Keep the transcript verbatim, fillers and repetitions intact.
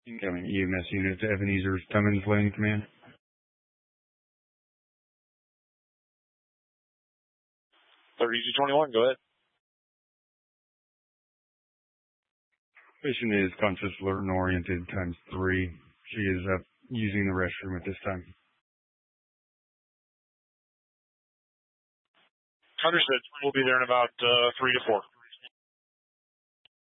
Incoming E M S unit to Ebenezer Cummins, landing command. thirty-two twenty-one, go ahead. Patient is conscious, alert, and oriented times three. She is up using the restroom at this time. Understood. We'll be there in about uh, three to four.